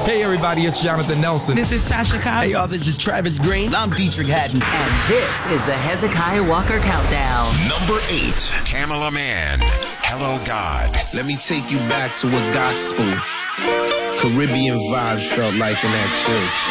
Hey, everybody, it's Jonathan Nelson. This is Tasha Cobb. Hey, y'all, this is Travis Green. I'm Dietrich Haddon. And this is the Hezekiah Walker Countdown. Number 8, Tamela Mann, Hello God. Let me take you back to what gospel, Caribbean vibes felt like in that church.